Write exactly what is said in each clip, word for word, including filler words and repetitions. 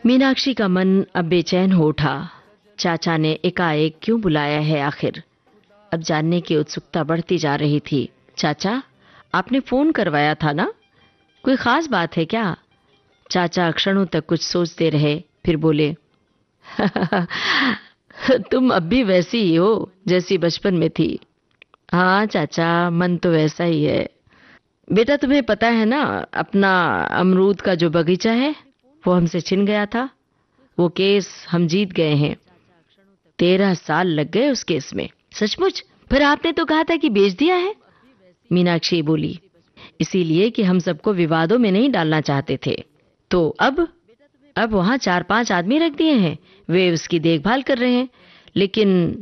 मीनाक्षी का मन अब बेचैन हो उठा। चाचा ने एकाएक क्यों बुलाया है आखिर? अब जानने की उत्सुकता बढ़ती जा रही थी। चाचा, आपने फोन करवाया था ना? कोई खास बात है क्या? चाचा क्षणों तक कुछ सोचते रहे, फिर बोले, तुम अब भी वैसी ही हो जैसी बचपन में थी। हाँ चाचा, मन तो वैसा ही है। बेटा, तुम्हें पता है ना, अपना अमरूद का जो बगीचा है वो हमसे छिन गया था। वो केस हम जीत गए हैं। तेरह साल लग गए उस केस में। सचमुच? फिर आपने तो कहा था कि बेच दिया है। मीनाक्षी बोली, इसीलिए कि हम सबको विवादों में नहीं डालना चाहते थे। तो अब अब वहां चार पांच आदमी रख दिए हैं, वे उसकी देखभाल कर रहे हैं। लेकिन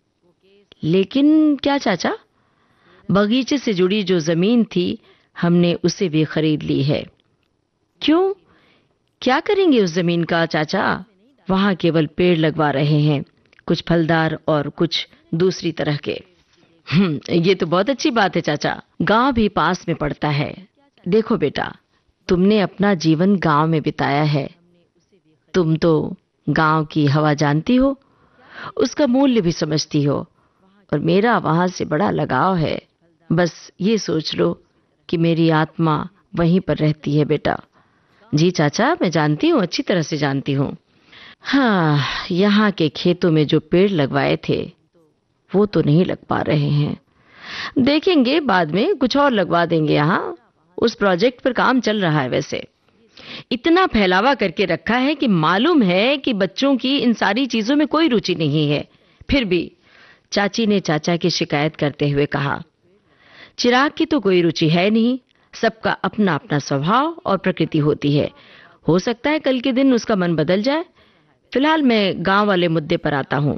लेकिन क्या चाचा? बगीचे से जुड़ी जो जमीन थी हमने उसे भी खरीद ली है। क्यों? क्या करेंगे उस जमीन का चाचा? वहां केवल पेड़ लगवा रहे हैं, कुछ फलदार और कुछ दूसरी तरह के। हम्म, ये तो बहुत अच्छी बात है चाचा। गांव भी पास में पड़ता है। देखो बेटा, तुमने अपना जीवन गांव में बिताया है। तुम तो गांव की हवा जानती हो, उसका मूल्य भी समझती हो, और मेरा वहां से बड़ा लगाव है। बस ये सोच लो कि मेरी आत्मा वहीं पर रहती है बेटा। जी चाचा, मैं जानती हूँ, अच्छी तरह से जानती हूँ। हाँ, यहाँ के खेतों में जो पेड़ लगवाए थे वो तो नहीं लग पा रहे हैं। देखेंगे, बाद में कुछ और लगवा देंगे। यहाँ उस प्रोजेक्ट पर काम चल रहा है। वैसे इतना फैलावा करके रखा है कि मालूम है कि बच्चों की इन सारी चीजों में कोई रुचि नहीं है। फिर भी चाची ने चाचा की शिकायत करते हुए कहा, चिराग की तो कोई रुचि है नहीं। सबका अपना अपना स्वभाव और प्रकृति होती है। हो सकता है कल के दिन उसका मन बदल जाए। फिलहाल मैं गांव वाले मुद्दे पर आता हूं।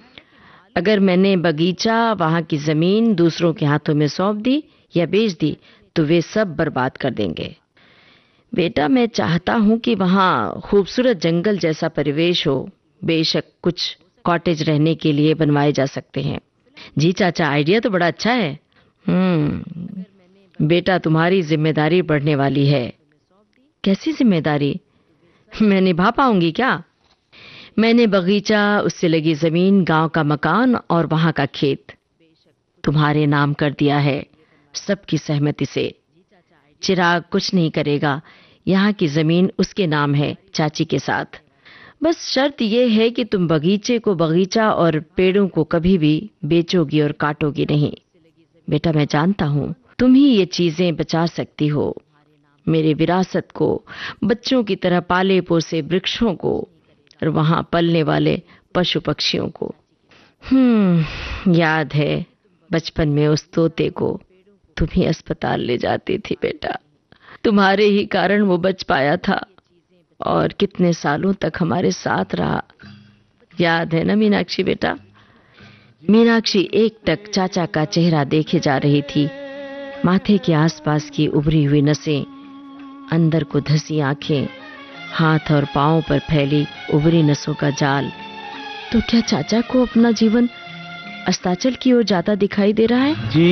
अगर मैंने बगीचा, वहां की जमीन दूसरों के हाथों में सौंप दी या बेच दी तो वे सब बर्बाद कर देंगे। बेटा, मैं चाहता हूं कि वहां खूबसूरत जंगल जैसा परिवेश हो। बेशक कुछ कॉटेज रहने के लिए बनवाए जा सकते हैं। जी चाचा, आइडिया तो बड़ा अच्छा है। हम्म बेटा, तुम्हारी जिम्मेदारी बढ़ने वाली है। कैसी जिम्मेदारी? मैं निभा पाऊंगी क्या? मैंने बगीचा, उससे लगी जमीन, गांव का मकान और वहां का खेत तुम्हारे नाम कर दिया है, सबकी सहमति से। चिराग कुछ नहीं करेगा। यहाँ की जमीन उसके नाम है, चाची के साथ। बस शर्त यह है कि तुम बगीचे को बगीचा और पेड़ों को कभी भी बेचोगी और काटोगी नहीं। बेटा, मैं जानता हूँ तुम ही ये चीजें बचा सकती हो। मेरे विरासत को, बच्चों की तरह पाले पोसे वृक्षों को, और वहां पलने वाले पशु पक्षियों को। हम्म याद है बचपन में उस तोते को तुम ही अस्पताल ले जाती थी बेटा। तुम्हारे ही कारण वो बच पाया था और कितने सालों तक हमारे साथ रहा। याद है ना मीनाक्षी बेटा? मीनाक्षी एकटक चाचा का चेहरा देखे जा रही थी। माथे के आसपास की उभरी हुई नसें, अंदर को धसी आंखें, हाथ और पांव पर फैली उभरी नसों का जाल। तो क्या चाचा को अपना जीवन अस्ताचल की ओर जाता दिखाई दे रहा है? जी